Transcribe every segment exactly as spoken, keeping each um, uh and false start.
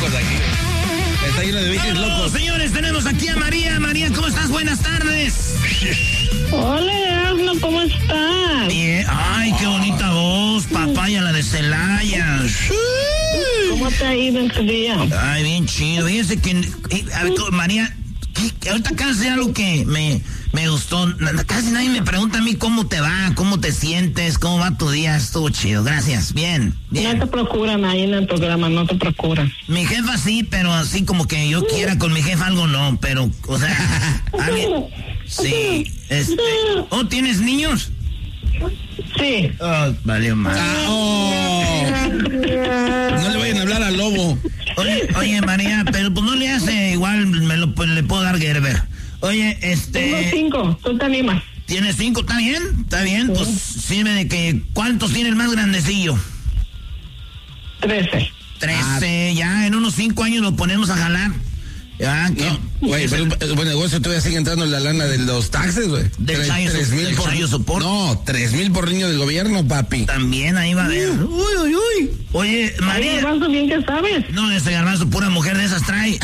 locos aquí. Está lleno de bichos locos. Señores, tenemos aquí a María. María, ¿cómo estás? Buenas tardes. Hola, Asno, ¿cómo estás? Bien. Ay, qué bonita voz, papaya, la de Celaya. ¿Cómo te ha ido en tu día? Ay, bien chido. Fíjese que, eh, a ver, María, que, que ahorita casi algo que me, me gustó. Casi nadie me pregunta a mí cómo te va, cómo te sientes, cómo va tu día. Estuvo chido, gracias. Bien, bien. No te procuran ahí en el programa, no te procuran. Mi jefa sí, pero así como que yo quiera con mi jefa algo no, pero, o sea, alguien, sí, este, ¿oh, tienes niños? Sí. Oh, valió mal. Ah, oh. No le vayan a hablar al lobo. Oye, oye, María, pero pues no le hace igual, me lo pues, le puedo dar Gerber. Oye, este... Tengo cinco, tú te animas. ¿Tienes cinco? ¿Está bien? ¿Está bien? Sí. Pues sirve de que... ¿Cuántos tiene el más grandecillo? Trece. Trece, ah. Ya en unos cinco años lo ponemos a jalar. Ya, ¿qué? No, güey, pero el buen negocio todavía sigue entrando en la lana de los taxes, güey. Del chayo support. No, tres mil por niño del gobierno, papi. También ahí va a haber. Uy, uy, uy. Oye, María. Ay, Garbanzo, bien que sabes. No, ese Garbanzo, pura mujer de esas trae.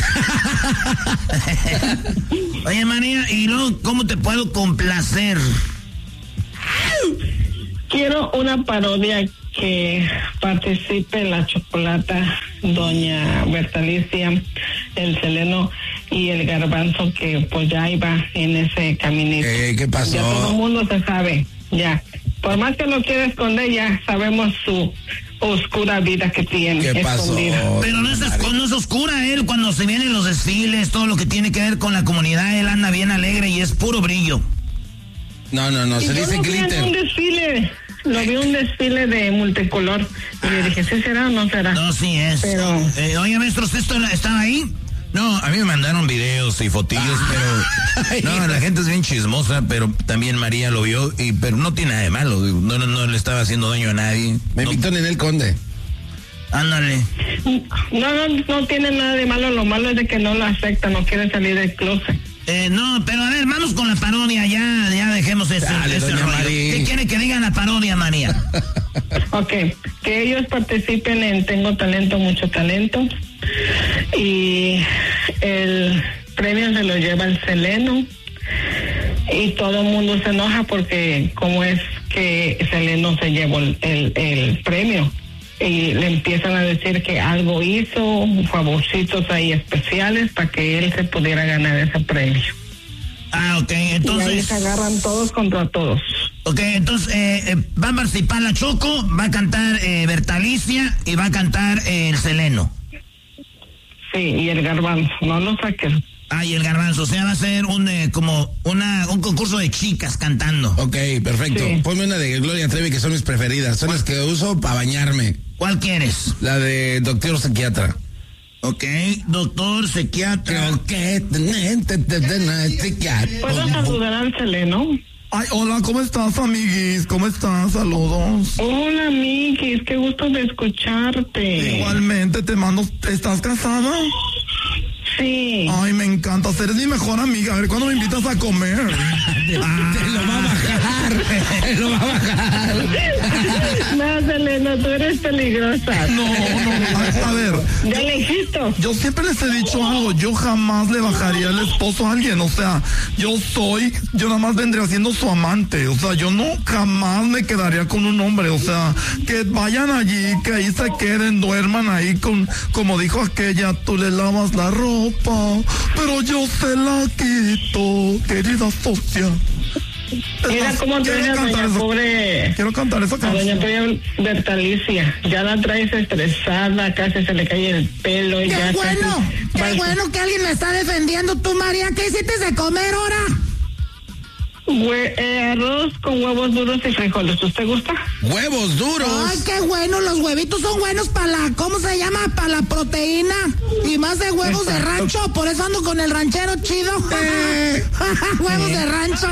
Oye, María, y luego, ¿cómo te puedo complacer? Quiero una parodia que participe la Chocolata, doña Bertalicia, el Seleno y el Garbanzo, que pues ya iba en ese caminito. Eh, ¿Qué pasó? Ya todo el mundo se sabe, ya. Por más que lo quiera esconder, ya sabemos su oscura vida que tiene. ¿Qué pasó? Escondida. Pero no es, no es oscura él, cuando se vienen los desfiles, todo lo que tiene que ver con la comunidad, él anda bien alegre y es puro brillo. No, no, no, se dice glitter. Un desfile. Lo vi un desfile de multicolor y le dije, ¿sí será o no será? No, sí es. Pero... Eh, oye, maestro, ¿usted estaba ahí? No, a mí me mandaron videos y fotillos, ah, pero... No, la gente es bien chismosa, pero también María lo vio, y pero no tiene nada de malo, no, no, no le estaba haciendo daño a nadie. Me invitó no. en el Conde. Ándale. No, no, no tiene nada de malo, lo malo es de que no lo acepta, no quiere salir del closet. Eh, no, pero a ver, vamos con la parodia, ya, ya dejemos ese, Dale, ese rollo. María. ¿Qué quiere que diga la parodia, María? Ok, que ellos participen en Tengo Talento, Mucho Talento, y el premio se lo lleva el Seleno, y todo el mundo se enoja porque como es que Seleno se llevó el, el, el premio. Y le empiezan a decir que algo hizo, favorcitos ahí especiales para que él se pudiera ganar ese premio. Ah, ok, entonces... Y ahí se agarran todos contra todos. Ok, entonces eh, eh, va a participar la Choco, va a cantar eh, Bertalicia y va a cantar eh, el Seleno. Sí, y el Garbanzo, no lo saques. Ah, y el Garbanzo, o sea, va a ser un eh, como una un concurso de chicas cantando. Ok, perfecto. Sí. Ponme una de Gloria Trevi, que son mis preferidas. Son las que uso para bañarme. ¿Cuál quieres? La de Doctor Psiquiatra. Ok, Doctor Psiquiatra. Creo que psiquiatra. ¿Puedo saludar al Seleno? Ay, hola, ¿cómo estás, amiguis? ¿Cómo estás? Saludos. Hola, amiguis, qué gusto de escucharte. Igualmente, te mando... ¿Estás casada? Sí. Ay, me encanta, eres mi mejor amiga. A ver, ¿cuándo me invitas a comer? Ah, te lo va a bajar. Te lo va a bajar. No, Selena, tú eres peligrosa. No, no, a, a ver. Ya le dijiste. Yo siempre les he dicho algo, yo jamás le bajaría el esposo a alguien, o sea, yo soy, yo nada más vendría siendo su amante, o sea, yo no jamás me quedaría con un hombre, o sea, que vayan allí, que ahí se queden, duerman ahí con, como dijo aquella, tú le lavas la ropa, pero yo se la quito, querida socia. Mira cómo tiene a doña esa, pobre... Quiero cantar esa canción. A doña pobre Bertalicia. Ya la traes estresada, casi se le cae el pelo. ¡Qué ya bueno! ¡Qué casi... bueno que alguien me está defendiendo! Tú, María, ¿qué hiciste de comer ahora? Hue eh, arroz con huevos duros y frijoles. ¿Usted gusta? ¡Huevos duros! ¡Ay, qué bueno! Los huevitos son buenos para la... ¿Cómo se llama? Para la proteína. Y más de huevos Exacto. de rancho. Por eso ando con el ranchero chido. Eh. Huevos eh. de rancho.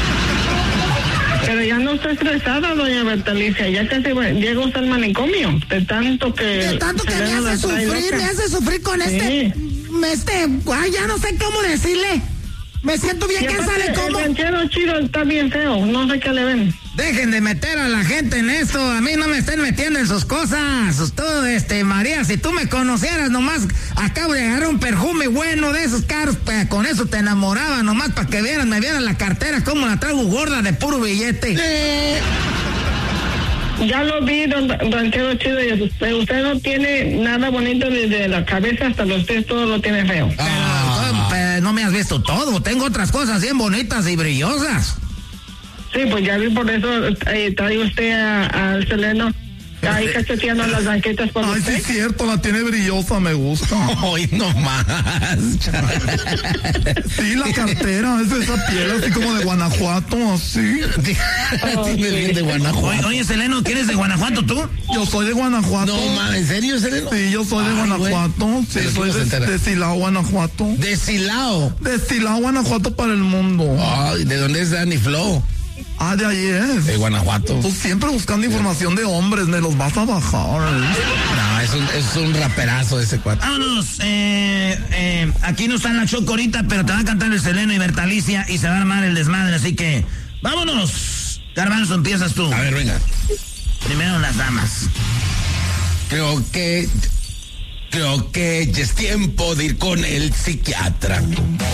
Pero ya no está estresada, doña Bertalicia. Ya casi llega usted al manicomio. De tanto que... De tanto que me hace sufrir, loca. me hace sufrir con sí. este... Este... Ay, ya no sé cómo decirle. Me siento bien Y cansada aparte, de cómo... el ranchero chido está bien feo, no sé qué le ven. Dejen de meter a la gente en esto, a mí no me estén metiendo en sus cosas. Tú, este, María, si tú me conocieras, nomás acabo de agarrar un perfume bueno de esos caros, pues, con eso te enamoraba, nomás para que vieran, me vieran la cartera, como la traigo gorda de puro billete. Eh, Ya lo vi, don ranchero chido, y usted, usted no tiene nada bonito desde la cabeza hasta los pies, todo lo tiene feo. Pero, pues, no me has visto todo, tengo otras cosas bien bonitas y brillosas. Sí, pues ya vi, por eso eh, trae usted al Seleno ahí cacheteando las banquetas por Ay, sí usted. es cierto, la tiene brillosa, me gusta. Hoy no más. Sí, la cartera, es de esa piel así como de Guanajuato, así. Tiene bien de Guanajuato. Oye, oye, Seleno, ¿quién eres de Guanajuato tú? Yo soy de Guanajuato. No mames, ¿en serio, Seleno? Sí, yo soy de Ay, Guanajuato. güey. Sí, Pero soy ¿cómo se de, entera? de Silao, Guanajuato. De Silao. De Silao, Guanajuato para el mundo. Ay, ¿de dónde es Danny Flow? Ah, de ahí es. De Guanajuato. Tú siempre buscando información de hombres, me los vas a bajar. No, es un, es un raperazo ese cuate. Vámonos, eh, eh, aquí no está en la Choco ahorita, pero te va a cantar el Seleno y Bertalicia y se va a armar el desmadre, así que vámonos. Garbanzo, empiezas tú. A ver, venga. Primero las damas. Creo que... Creo que ya es tiempo de ir con el psiquiatra.